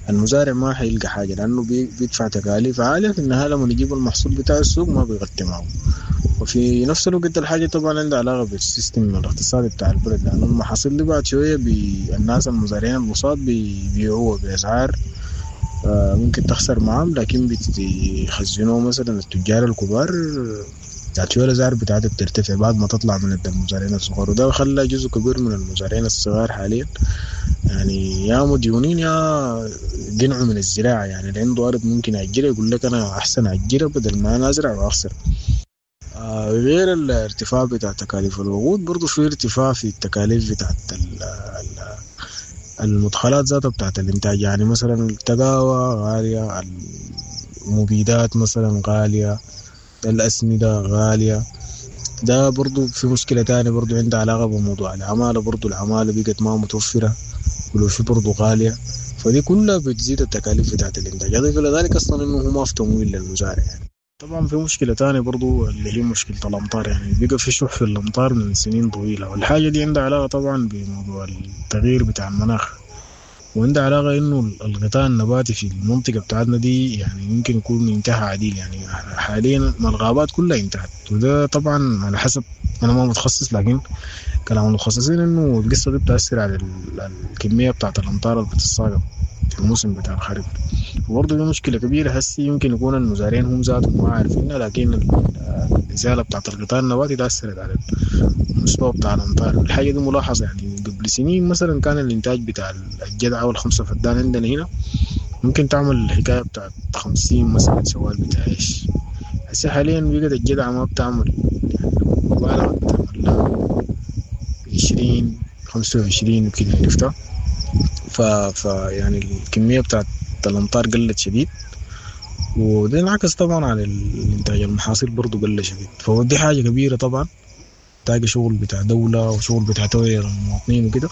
المزارع ما حيلقى حاجة لأنه بيدفع تكاليف عالية، في النهاية لما يجيب المحصول بتاع السوق ما بيغطي معه. وفي نفس الوقت الحاجة طبعا عندها علاقة بالسيستم الاقتصادي بتاع البلد، لأنه المحاصيل دي بعد شوية الناس المزارعين البساط بيبيعوها بأسعار ممكن تخسر معهم، لكن بيخزنوه مثلا التجار الكبار بعد شوية الأسعار بتاعتها بترتفع بعد ما تطلع من المزارعين الصغار. وده خلى جزء كبير من المزارعين الصغار حاليا يعني يا مديونين يا قنعوا من الزراعة. يعني اللي عنده أرض ممكن أجرها يقول لك أنا أحسن أجرها بدل ما أنا أزرع وأخسر. غير الارتفاع بتاع تكاليف الوقود برضو في ارتفاع في التكاليف بتاعت المدخلات ذاتها بتاعت الانتاج. يعني مثلا التقاوى غالية، المبيدات مثلا غالية، الأسمدة غالية. ده برضو في مشكلة تانية برضو عندها علاقة بموضوع العمالة. برضو العمالة بقت ما متوفرة والوشي برضو غالية، فدي كلها بتزيد التكاليف بتاعت الانتاج. يضيف إلى ذلك أصلا إنه ما في تمويل للمزارع. يعني طبعا في مشكلة تانية برضو اللي هي مشكلة الأمطار. يعني بقى في شح في الأمطار من سنين طويلة، والحاجة دي عندها علاقة طبعا بموضوع التغيير بتاع المناخ، وعندها علاقة إنه الغطاء النباتي في المنطقة بتاعتنا دي يعني يمكن يكون انتهى عديل. يعني حاليا الغابات كلها انتهت، وده طبعا على حسب، أنا ما متخصص لكن كلام المتخصصين إنه القصة دي بتأثر على الكمية بتاعت الأمطار اللي بتتصاقب في الموسم بتاع الخريف. وبرضه دي مشكلة كبيرة هسي يمكن يكون المزارعين هم ذاتهم ما عارفينها، لكن الإزالة بتاعت الغطاء النباتي تأثرت على المستوى بتاع الأمطار. الحاجة دي ملاحظة. يعني قبل سنين مثلا كان الإنتاج بتاع الجدعة والخمسة فدان عندنا هنا ممكن تعمل الحكاية بتاعت 50 مثلا سوال بتعيش. هسي حاليا بقت الجدعة ما بتعمل، يعني مبالغة بتعمل لها 20 25 وكده، عرفتها. يعني الكمية بتاعت الأمطار قلت شديد، وده انعكس طبعا على الانتاج المحاصيل برضو قل شديد. فودي حاجة كبيرة طبعا تاجي شغل بتاع دولة وشغل بتاع توعية المواطنين وكده.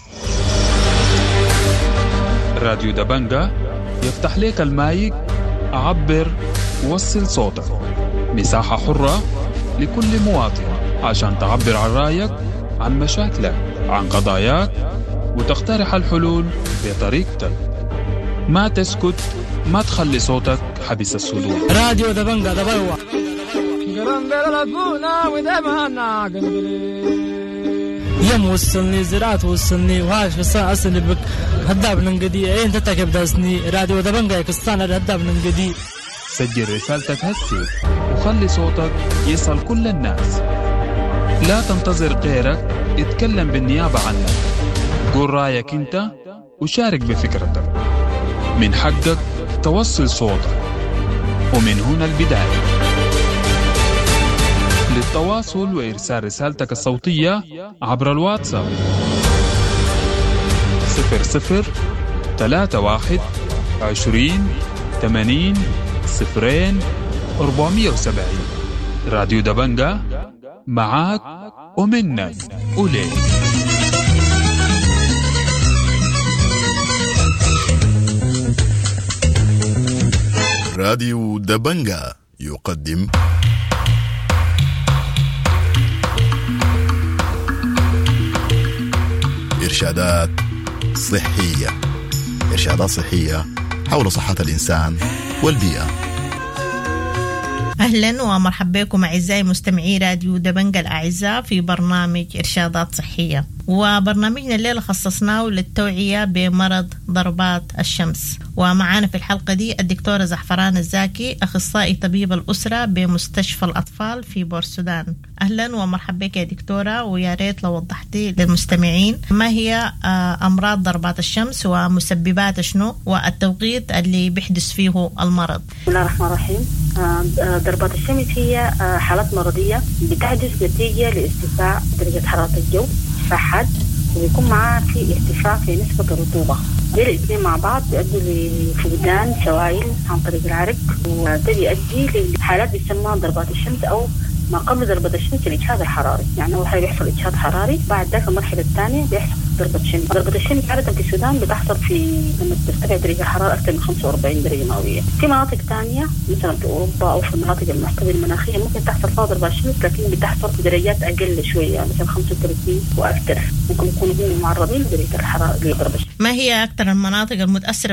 راديو دبنجة يفتح لك المايك، عبر ووصل صوتك، مساحة حرة لكل مواطن عشان تعبر عن رأيك، عن مشاكلك، عن قضاياك، وتقترح الحلول بطريقتك. ما تسكت، ما تخلي صوتك حبس الصدور. راديو دبنجة دبوا يوم وصلني زرعت وصلني وهاش في السنة أصلي بك هداب ننقدي إيه أنت تكب داسني. راديو دبنجة كستان هداب ننقدي. سجل رسالتك هسي وخلي صوتك يصل كل الناس. لا تنتظر غيرك اتكلم بالنيابة عنك. قول رأيك انت وشارك بفكرتك. من حقك توصل صوتك، ومن هنا البداية. للتواصل وإرسال رسالتك الصوتية عبر الواتساب 0031 20 80 0470. راديو دبنجة معاك ومنك وليك. راديو دبنجة يقدم إرشادات صحية. إرشادات صحية حول صحة الإنسان والبيئة. أهلا ومرحبا بكم أعزائي مستمعي راديو دبنجة الأعزاء في برنامج إرشادات صحية. وبرنامجنا الليلة خصصناه للتوعية بمرض ضربات الشمس. ومعانا في الحلقة دي الدكتورة زعفران الزاكي، أخصائي طبيب الأسرة بمستشفى الأطفال في بورسودان. أهلا ومرحبا بك يا دكتورة، ويا ريت لو وضحتي للمستمعين ما هي أمراض ضربات الشمس ومسببات شنو والتوقيت اللي بيحدث فيه المرض. بسم الله الرحمن الرحيم. ضربات الشمس هي حالات مرضية بتحدث نتيجة لارتفاع درجة حرارة الجو فحد، ويكون معاه في ارتفاع في نسبة الرطوبة. دي الاثنين مع بعض بيؤدوا لفقدان سوائل عن طريق العرق، وده بيؤدي لحالات بيسمى ضربات الشمس أو ما قبل ضربة الشمس الإجهاد الحراري. يعني أول حاجة بيحصل إجهاد حراري، بعد ذلك المرحلة الثانية بيحصل ضربة الشمس. ضربة الشمس عادة في السودان بتحصل في لما ترتفع درجة الحرارة أكثر من 45 درجة مئوية. في مناطق ثانية مثلا في أوروبا أو في المناطق المحتوية المناخية ممكن تحصل فيها ضربات الشمس، لكن بتحصل في درجات أقل شوية مثلا 35 وأكثر. ممكن يكونوا معرضين لدرجة الحرارة لضربة الشمس. ما هي أكثر المناطق المتأثرة